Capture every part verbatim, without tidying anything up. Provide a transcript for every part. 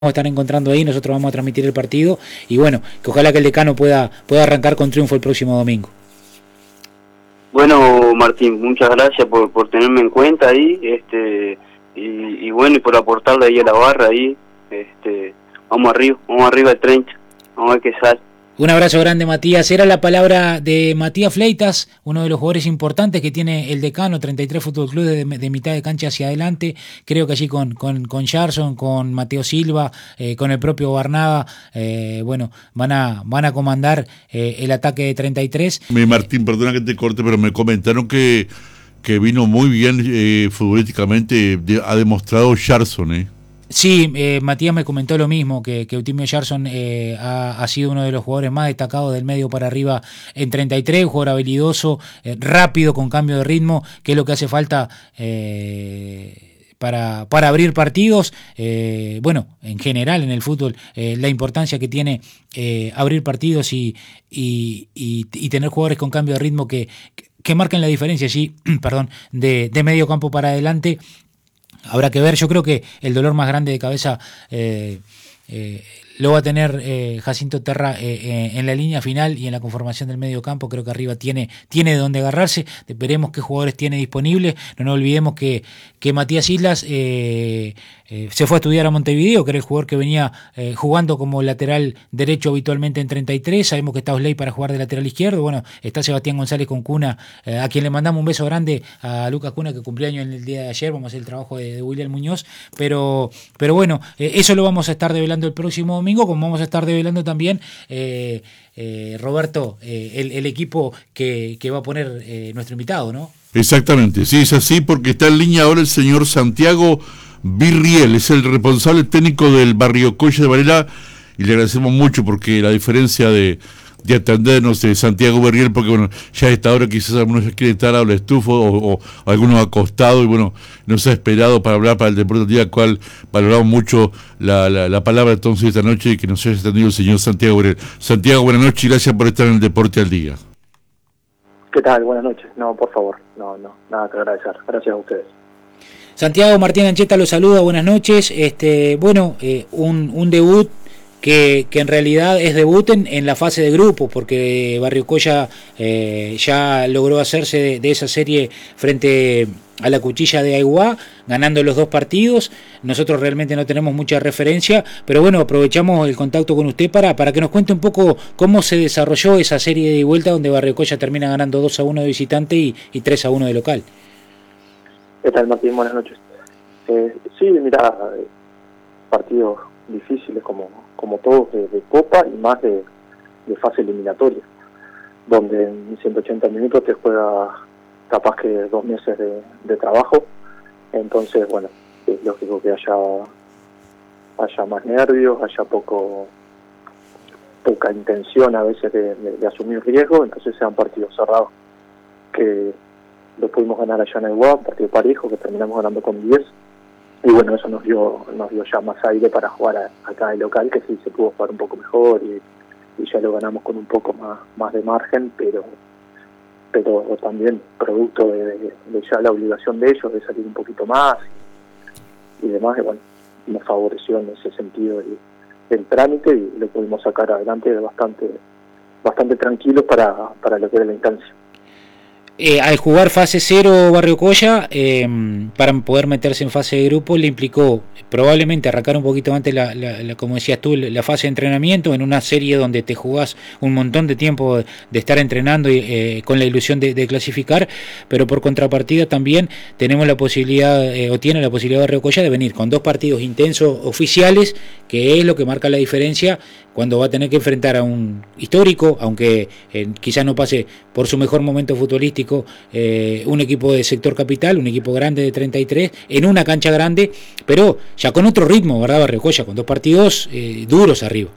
a estar encontrando ahí, nosotros vamos a transmitir el partido y bueno, que ojalá que el Decano pueda, pueda arrancar con triunfo el próximo domingo. Bueno, Martín, muchas gracias por, por tenerme en cuenta ahí, este y, y bueno, y por aportarle ahí a la barra ahí, este vamos arriba, vamos arriba al treinta, vamos a ver qué sale. Un abrazo grande, Matías. Era la palabra de Matías Fleitas, uno de los jugadores importantes que tiene el Decano, treinta y tres Fútbol Club de, de mitad de cancha hacia adelante. Creo que allí con con, con Gerson, con Mateo Silva, eh, con el propio Barnaba, eh, bueno, van a van a comandar eh, el ataque de treinta y tres. Martín, perdona que te corte, pero me comentaron que, que vino muy bien eh, futbolísticamente, de, ha demostrado Gerson, ¿eh? Sí, eh, Matías me comentó lo mismo, que, que Eutimio Gerson eh, ha, ha sido uno de los jugadores más destacados del medio para arriba en treinta y tres, un jugador habilidoso, eh, rápido, con cambio de ritmo, que es lo que hace falta eh, para, para abrir partidos. Eh, bueno, en general en el fútbol, eh, la importancia que tiene eh, abrir partidos y, y, y, y tener jugadores con cambio de ritmo que, que, que marcan la diferencia allí, perdón, de, de medio campo para adelante. Habrá que ver, yo creo que el dolor más grande de cabeza eh, eh, lo va a tener eh, Jacinto Terra eh, eh, en la línea final y en la conformación del medio campo. Creo que arriba tiene, tiene de dónde agarrarse. Veremos qué jugadores tiene disponibles. No nos olvidemos que, que Matías Islas eh, eh, se fue a estudiar a Montevideo, que era el jugador que venía eh, jugando como lateral derecho habitualmente en treinta y tres. Sabemos que está Osley para jugar de lateral izquierdo. Bueno, está Sebastián González con Cuna, eh, a quien le mandamos un beso grande a Lucas Cuna, que cumplió año en el día de ayer. Vamos a hacer el trabajo de, de William Muñoz. Pero, pero bueno, eh, eso lo vamos a estar develando el próximo domingo, como vamos a estar develando también, eh, eh, Roberto, eh, el, el equipo que, que va a poner eh, nuestro invitado, ¿no? Exactamente, sí, es así, porque está en línea ahora el señor Santiago Virriel, es el responsable técnico del Barrio Colla de Varela, y le agradecemos mucho porque la diferencia de, de atendernos de Santiago Virriel, porque bueno, ya a esta hora quizás algunos ya quieren estar a la estufa o, o algunos acostados, y bueno, nos ha esperado para hablar para el deporte del día, cual valoramos mucho la, la, la palabra entonces esta noche y que nos haya atendido el señor Santiago Virriel. Santiago, buenas noches y gracias por estar en el Deporte al Día. ¿Qué tal? Buenas noches. No, por favor, no, no, nada que agradecer. Gracias a ustedes. Santiago, Martín Ancheta lo saluda, buenas noches. Este, bueno, eh, un, un debut que, que en realidad es debut en, en la fase de grupo, porque Barrio Colla eh, ya logró hacerse de, de esa serie frente a la Cuchilla de Aiguá, ganando los dos partidos. Nosotros realmente no tenemos mucha referencia, pero bueno, aprovechamos el contacto con usted para, para que nos cuente un poco cómo se desarrolló esa serie de vuelta donde Barrio Colla termina ganando dos a uno de visitante y, y tres a uno de local. ¿Qué tal, Martín? Buenas noches. Eh, sí, mira, partidos difíciles como, como todos de, de Copa y más de, de fase eliminatoria, donde en ciento ochenta minutos te juega capaz que dos meses de, de trabajo. Entonces, bueno, es lógico que haya haya más nervios, haya poco poca intención a veces de, de, de asumir riesgo, entonces sean partidos cerrados, que lo pudimos ganar allá en Aiguá, un partido parejo que terminamos ganando con diez, y bueno, eso nos dio nos dio ya más aire para jugar a, acá de local, que sí se pudo jugar un poco mejor y, y ya lo ganamos con un poco más, más de margen, pero pero también producto de, de, de ya la obligación de ellos de salir un poquito más y, y demás, y bueno, nos favoreció en ese sentido el, el trámite y lo pudimos sacar adelante bastante bastante tranquilos para, para lo que era la instancia. Eh, al jugar fase cero Barrio Colla, eh, para poder meterse en fase de grupo, le implicó probablemente arrancar un poquito antes, la, la, la, como decías tú, la fase de entrenamiento en una serie donde te jugás un montón de tiempo de, de estar entrenando y, eh, con la ilusión de, de clasificar, pero por contrapartida también tenemos la posibilidad, eh, o tiene la posibilidad Barrio Colla de venir con dos partidos intensos oficiales, que es lo que marca la diferencia cuando va a tener que enfrentar a un histórico, aunque eh, quizás no pase por su mejor momento futbolístico, eh, un equipo de sector capital, un equipo grande de treinta y tres, en una cancha grande, pero ya con otro ritmo, ¿verdad, Barrio Colla? Con dos partidos eh, duros arriba.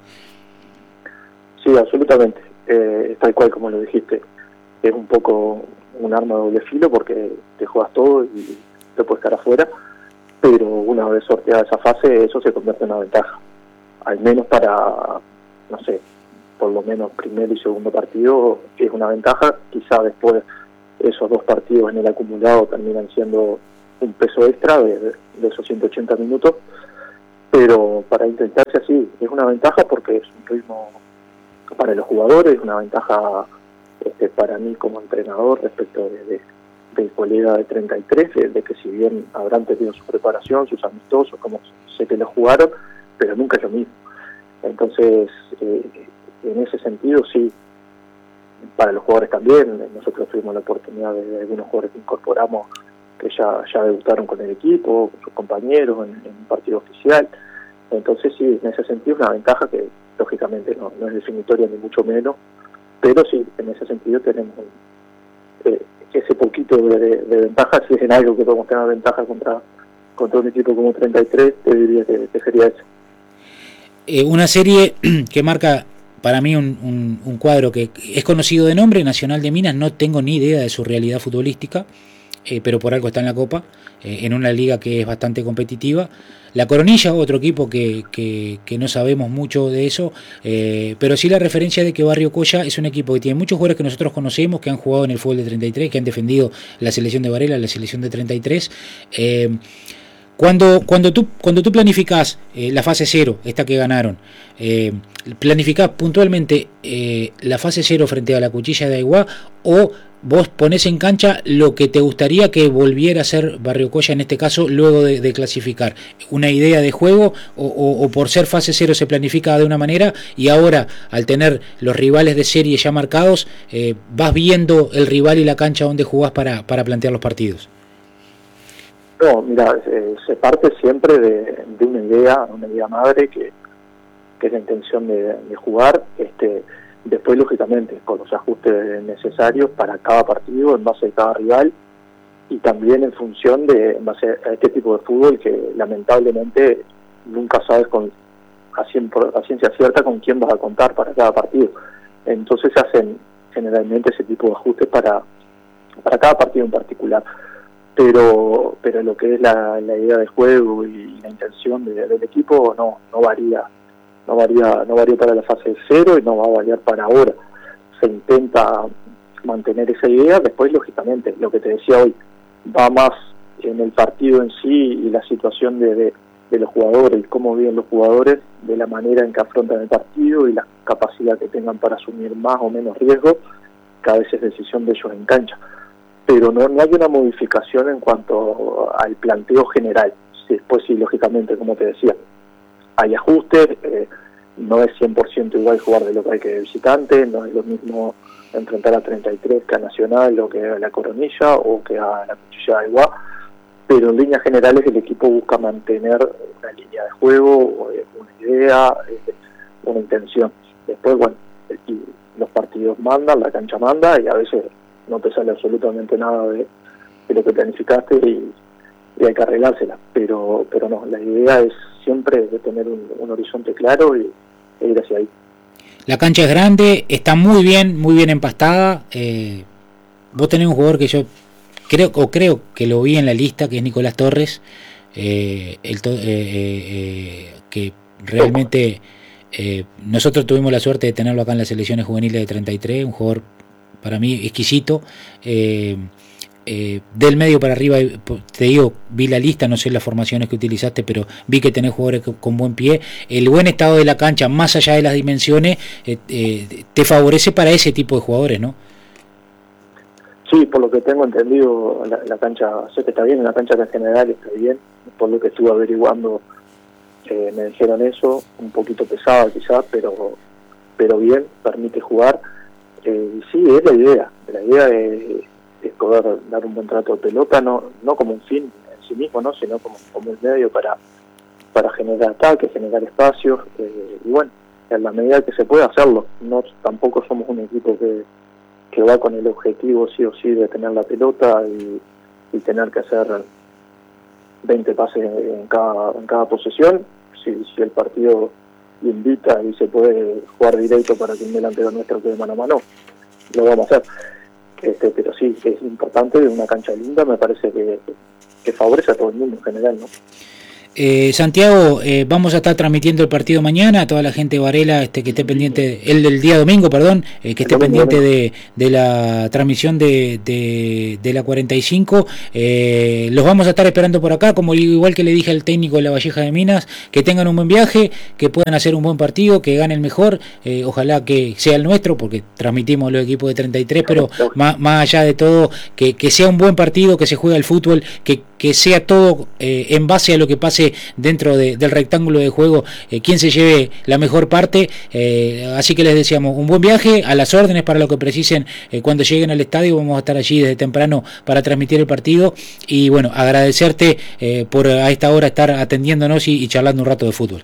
Sí, absolutamente. Eh, tal cual como lo dijiste, es un poco un arma de doble filo porque te juegas todo y te puedes quedar afuera, pero una vez sorteada esa fase, eso se convierte en una ventaja. Al menos para, no sé, por lo menos primer y segundo partido es una ventaja. Quizá después esos dos partidos en el acumulado terminan siendo un peso extra de, de esos ciento ochenta minutos, pero para intentarse así, es una ventaja porque es un ritmo para los jugadores, una ventaja este, para mí como entrenador respecto de, de, del colega de treinta y tres, de, de que si bien habrán tenido su preparación, sus amistosos, como sé que lo jugaron, pero nunca es lo mismo. Entonces, eh, en ese sentido, sí, para los jugadores también. Nosotros tuvimos la oportunidad de, de algunos jugadores que incorporamos que ya, ya debutaron con el equipo, con sus compañeros en, en un partido oficial. Entonces, sí, en ese sentido es una ventaja que lógicamente no, no es definitoria ni mucho menos, pero sí, en ese sentido tenemos eh, ese poquito de, de, de ventaja. Si es en algo que podemos tener ventaja contra, contra un equipo como treinta y tres, te diría que, que sería eso. Eh, una serie que marca para mí un, un, un cuadro que es conocido de nombre, Nacional de Minas, no tengo ni idea de su realidad futbolística, eh, pero por algo está en la Copa, eh, en una liga que es bastante competitiva. La Coronilla, otro equipo que, que, que no sabemos mucho de eso, eh, pero sí la referencia de que Barrio Colla es un equipo que tiene muchos jugadores que nosotros conocemos, que han jugado en el fútbol de treinta y tres, que han defendido la selección de Varela, la selección de treinta y tres. Eh, Cuando, cuando tú cuando tú planificás eh, la fase cero, esta que ganaron, eh, planificás puntualmente eh, la fase cero frente a la Cuchilla de Aiguá, o vos ponés en cancha lo que te gustaría que volviera a ser Barrio Colla en este caso luego de, de clasificar, una idea de juego, o, o, o por ser fase cero se planifica de una manera y ahora al tener los rivales de serie ya marcados, eh, vas viendo el rival y la cancha donde jugás para, para plantear los partidos. No, mira, eh, se parte siempre de, de una idea, una idea madre que, que es la intención de, de jugar, este, después lógicamente con los ajustes necesarios para cada partido en base a cada rival y también en función de en base a este tipo de fútbol que lamentablemente nunca sabes con a, cien, a ciencia cierta con quién vas a contar para cada partido. Entonces se hacen generalmente ese tipo de ajustes para, para cada partido en particular. Pero pero lo que es la, la idea de juego y la intención de, del equipo no no varía no varía no varía para la fase cero y no va a variar para ahora. Se intenta mantener esa idea. Después lógicamente lo que te decía hoy va más en el partido en sí y la situación de, de, de los jugadores y cómo viven los jugadores, de la manera en que afrontan el partido y la capacidad que tengan para asumir más o menos riesgo, que a veces es decisión de ellos en cancha. Pero no, no hay una modificación en cuanto al planteo general. Sí, después sí, lógicamente, como te decía, hay ajustes, eh, no es cien por ciento igual jugar de local que de visitante, no es lo mismo enfrentar a treinta y tres que a Nacional o que a la Coronilla o que a la Cuchilla de Aiguá, pero en líneas generales el equipo busca mantener una línea de juego, una idea, una intención. Después, bueno, los partidos mandan, la cancha manda y a veces no te sale absolutamente nada de, de lo que planificaste y, y hay que arreglársela, pero pero no, la idea es siempre de tener un, un horizonte claro y, e ir hacia ahí. La cancha es grande, está muy bien, muy bien empastada. Eh, vos tenés un jugador que yo creo o creo que lo vi en la lista, que es Nicolás Torres, eh, el to- eh, eh, que realmente eh, nosotros tuvimos la suerte de tenerlo acá en las selecciones juveniles de treinta y tres, un jugador para mí exquisito, eh, eh, del medio para arriba. Te digo, vi la lista, no sé las formaciones que utilizaste, pero vi que tenés jugadores con buen pie. El buen estado de la cancha, más allá de las dimensiones, eh, eh, te favorece para ese tipo de jugadores, ¿no? Sí, por lo que tengo entendido, la, la cancha, sé que está bien, la cancha en general está bien, por lo que estuve averiguando, eh, me dijeron eso, un poquito pesada quizás, pero, pero bien, permite jugar. Eh, sí, es la idea, la idea es, es poder dar un buen trato de pelota, no no como un fin en sí mismo, no, sino como, como un medio para para generar ataques, generar espacios, eh, y bueno, en la medida que se puede hacerlo. No, tampoco somos un equipo que, que va con el objetivo sí o sí de tener la pelota y, y tener que hacer veinte pases en cada, en cada posesión. Si, si el partido invita y se puede jugar directo para que un delantero nuestro quede mano a mano, lo vamos a hacer. Este, pero sí, es importante, una cancha linda, me parece que, que favorece a todo el mundo en general, ¿no? Eh, Santiago, eh, vamos a estar transmitiendo el partido mañana, a toda la gente de Varela este, que esté pendiente, el del día domingo, perdón, eh, que esté pendiente de, de la transmisión de, de, de la cuarenta y cinco. Eh, los vamos a estar esperando por acá, como igual que le dije al técnico de La Valleja de Minas, que tengan un buen viaje, que puedan hacer un buen partido, que gane el mejor, eh, ojalá que sea el nuestro, porque transmitimos los equipos de treinta y tres, pero más, más allá de todo, que, que sea un buen partido, que se juegue al fútbol, que, que sea todo eh, en base a lo que pase dentro de, del rectángulo de juego, eh, quien se lleve la mejor parte. Eh, así que les deseamos un buen viaje, a las órdenes para lo que precisen eh, cuando lleguen al estadio. Vamos a estar allí desde temprano para transmitir el partido, y bueno, agradecerte eh, por a esta hora estar atendiéndonos y, y charlando un rato de fútbol.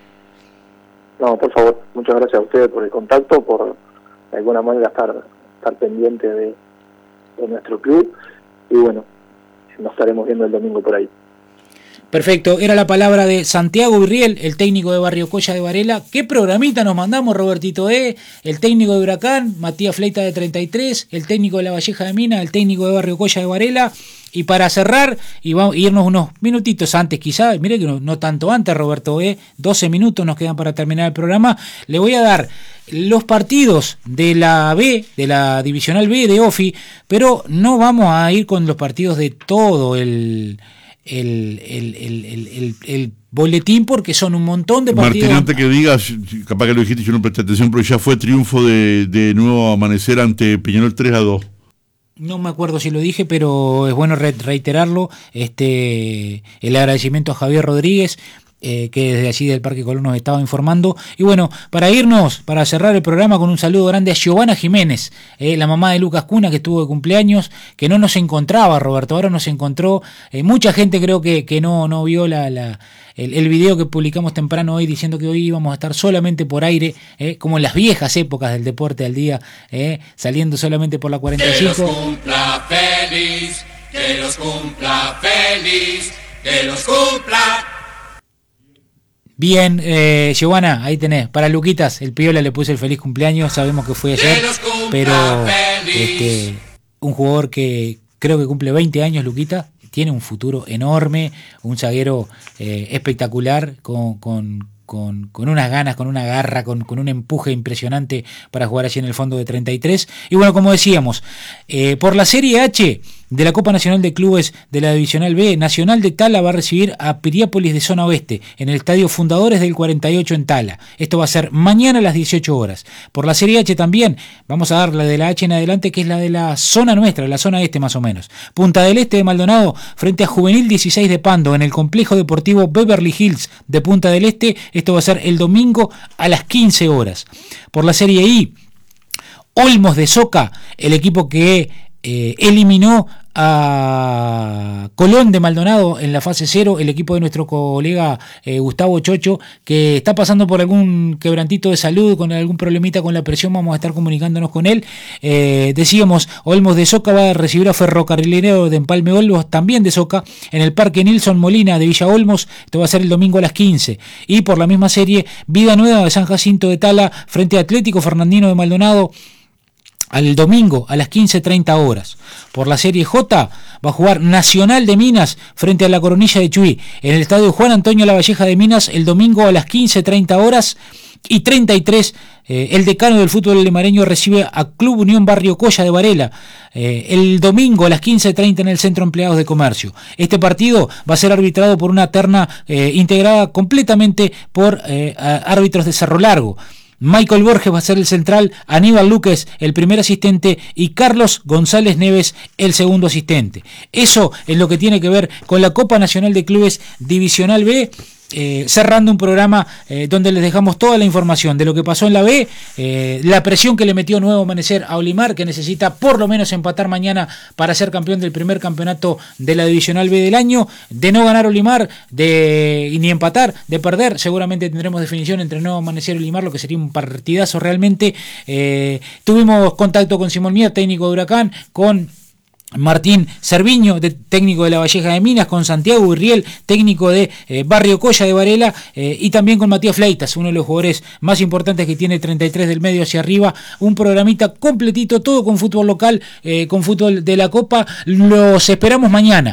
No, por favor, muchas gracias a ustedes por el contacto, por de alguna manera estar, estar pendiente de, de nuestro club, y bueno, nos estaremos viendo el domingo por ahí. Perfecto, era la palabra de Santiago Virriel, el técnico de Barrio Colla de Varela. ¿Qué programita nos mandamos, Robertito E? El técnico de Huracán, Matías Fleita de treinta y tres, el técnico de La Valleja de Minas, el técnico de Barrio Colla de Varela. Y para cerrar, y vamos a irnos unos minutitos antes quizá, mire que no, no tanto antes, Roberto E, doce minutos nos quedan para terminar el programa, le voy a dar los partidos de la B, de la Divisional B de Ofi, pero no vamos a ir con los partidos de todo el... El, el, el, el, el, el boletín, porque son un montón de partidos. Martín, antes que digas, capaz que lo dijiste, yo no presté atención, pero ya fue triunfo de, de Nuevo Amanecer ante Peñarol tres a dos. No me acuerdo si lo dije, pero es bueno reiterarlo. Este, el agradecimiento a Javier Rodríguez, Eh, que desde allí del Parque Colón nos estaba informando. Y bueno, para irnos, para cerrar el programa, con un saludo grande a Giovanna Jiménez, eh, la mamá de Lucas Cuna, que estuvo de cumpleaños, que no nos encontraba, Roberto, ahora nos encontró. Eh, mucha gente creo que, que no, no vio la, la, el, el video que publicamos temprano hoy, diciendo que hoy íbamos a estar solamente por aire, eh, como en las viejas épocas del deporte al día, eh, saliendo solamente por la cuarenta y cinco. Que los cumpla feliz, que los cumpla feliz, que los cumpla. Bien, eh, Giovanna, ahí tenés. Para Luquitas, el Piola le puse el feliz cumpleaños. Sabemos que fue ayer, pero este, un jugador que creo que cumple veinte años, Luquita, tiene un futuro enorme, un zaguero eh, espectacular, con, con, con, con unas ganas, con una garra, con, con un empuje impresionante para jugar allí en el fondo de treinta y tres. Y bueno, como decíamos, eh, por la Serie H de la Copa Nacional de Clubes de la Divisional B, Nacional de Tala va a recibir a Piriápolis de Zona Oeste en el Estadio Fundadores del cuarenta y ocho en Tala. Esto va a ser mañana a las dieciocho horas. Por la Serie H también, vamos a dar la de la H en adelante, que es la de la zona nuestra, la zona este más o menos. Punta del Este de Maldonado frente a Juvenil dieciséis de Pando en el Complejo Deportivo Beverly Hills de Punta del Este. Esto va a ser el domingo a las quince horas. Por la Serie I, Olmos de Soca, el equipo que Eh, eliminó a Colón de Maldonado en la fase cero, el equipo de nuestro colega eh, Gustavo Chocho, que está pasando por algún quebrantito de salud, con algún problemita con la presión. Vamos a estar comunicándonos con él. Eh, decíamos, Olmos de Soca va a recibir a Ferrocarrilero de Empalme Olmos, también de Soca, en el Parque Nilson Molina de Villa Olmos. Esto va a ser el domingo a las quince. Y por la misma serie, Vida Nueva de San Jacinto de Tala frente a Atlético Fernandino de Maldonado, al domingo a las quince treinta horas. Por la Serie J va a jugar Nacional de Minas frente a la Coronilla de Chuy en el Estadio Juan Antonio Lavalleja de Minas el domingo a las quince treinta horas. Y treinta y tres, eh, el decano del fútbol limareño recibe a Club Unión Barrio Colla de Varela eh, el domingo a las quince treinta en el Centro Empleados de Comercio. Este partido va a ser arbitrado por una terna eh, integrada completamente por eh, árbitros de Cerro Largo. Michael Borges va a ser el central, Aníbal Luques el primer asistente y Carlos González Neves el segundo asistente. Eso es lo que tiene que ver con la Copa Nacional de Clubes Divisional B. Eh, cerrando un programa eh, donde les dejamos toda la información de lo que pasó en la B, eh, la presión que le metió Nuevo Amanecer a Olimar, que necesita por lo menos empatar mañana para ser campeón del primer campeonato de la Divisional B del año. De no ganar Olimar, de y ni empatar, de perder, seguramente tendremos definición entre Nuevo Amanecer y Olimar, lo que sería un partidazo realmente. Eh, tuvimos contacto con Simón Mier, técnico de Huracán, con Martín Cerviño, de, técnico de La Valleja de Minas, con Santiago Virriel, técnico de eh, Barrio Colla de Varela, eh, y también con Matías Fleitas, uno de los jugadores más importantes que tiene treinta y tres del medio hacia arriba. Un programita completito, todo con fútbol local, eh, con fútbol de la Copa. Los esperamos mañana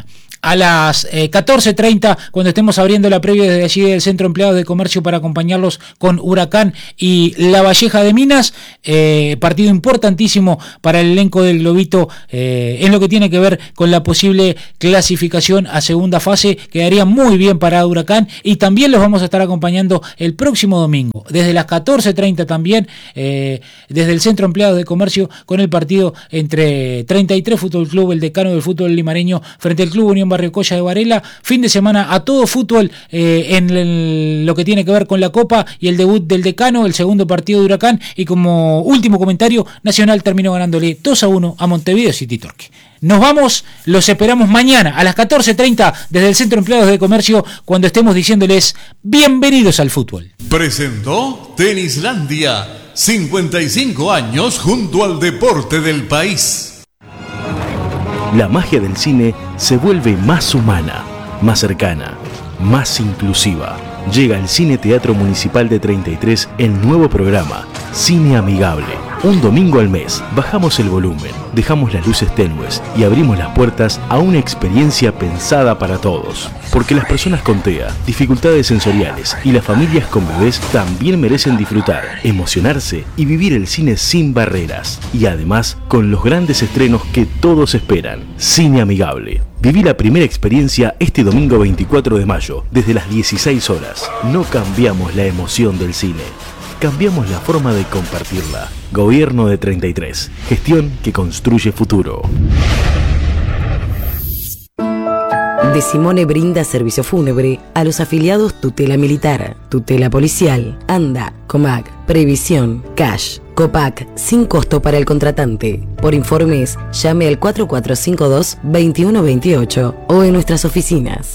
a las eh, catorce treinta, cuando estemos abriendo la previa desde allí del Centro Empleados de Comercio para acompañarlos con Huracán y La Valleja de Minas. Eh, partido importantísimo para el elenco del Globito eh, en lo que tiene que ver con la posible clasificación a segunda fase. Quedaría muy bien para Huracán, y también los vamos a estar acompañando el próximo domingo desde las catorce treinta también eh, desde el Centro Empleados de Comercio, con el partido entre treinta y tres Fútbol Club, el decano del fútbol limareño, frente al Club Unión Barriocoya de Varela. Fin de semana a todo fútbol eh, en el, lo que tiene que ver con la Copa y el debut del decano, el segundo partido de Huracán. Y como último comentario, Nacional terminó ganándole dos a uno a Montevideo City Torque. Nos vamos, los esperamos mañana a las catorce treinta desde el Centro Empleados de Comercio, cuando estemos diciéndoles bienvenidos al fútbol. Presentó Tenislandia, cincuenta y cinco años junto al deporte del país. La magia del cine se vuelve más humana, más cercana, más inclusiva. Llega al Cine Teatro Municipal de treinta y tres el nuevo programa Cine Amigable. Un domingo al mes bajamos el volumen, dejamos las luces tenues y abrimos las puertas a una experiencia pensada para todos. Porque las personas con T E A, dificultades sensoriales y las familias con bebés también merecen disfrutar, emocionarse y vivir el cine sin barreras. Y además con los grandes estrenos que todos esperan. Cine Amigable. Viví la primera experiencia este domingo veinticuatro de mayo, desde las dieciséis horas. No cambiamos la emoción del cine, cambiamos la forma de compartirla. Gobierno de treinta y tres. Gestión que construye futuro. De Simone brinda servicio fúnebre a los afiliados Tutela Militar, Tutela Policial, ANDA, COMAC, Previsión, Cash, COPAC, sin costo para el contratante. Por informes, llame al cuatro cuatro cinco dos, dos uno dos ocho o en nuestras oficinas.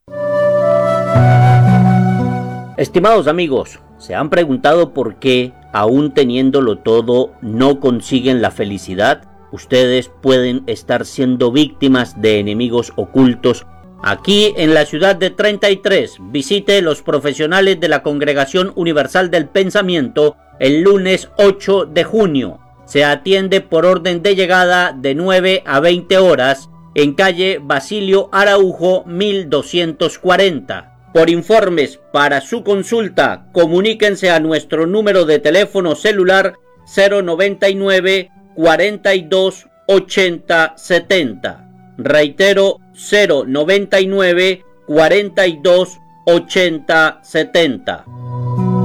Estimados amigos, ¿se han preguntado por qué, aún teniéndolo todo, no consiguen la felicidad? Ustedes pueden estar siendo víctimas de enemigos ocultos. Aquí en la ciudad de treinta y tres, visite los profesionales de la Congregación Universal del Pensamiento el lunes ocho de junio. Se atiende por orden de llegada de nueve a veinte horas en calle Basilio Araujo mil doscientos cuarenta. Por informes para su consulta, comuníquense a nuestro número de teléfono celular cero noventa y nueve, cuarenta y dos, ochenta, setenta. Reitero, cero noventa y nueve, cuarenta y dos, ochenta, setenta.